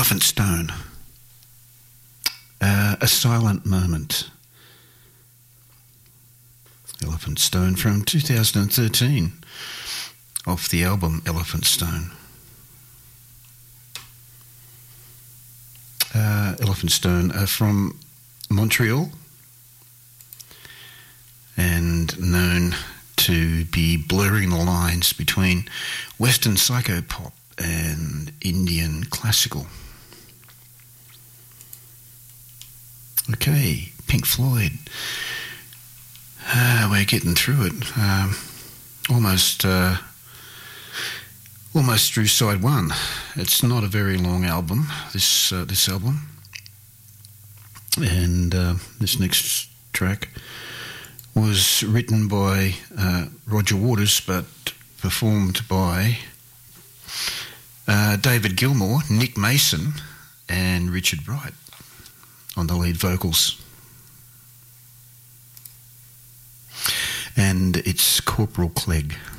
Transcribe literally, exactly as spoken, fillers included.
Elephant Stone. Uh, a Silent Moment. Elephant Stone from two thousand thirteen, off the album Elephant Stone. Uh, Elephant Stone are from Montreal and known to be blurring the lines between Western psychopop and Indian classical. Okay, Pink Floyd. Uh, we're getting through it. Um, almost, uh, almost through side one. It's not a very long album. This uh, this album, and uh, this next track was written by uh, Roger Waters, but performed by uh, David Gilmour, Nick Mason, and Richard Wright on the lead vocals. And it's Corporal Clegg.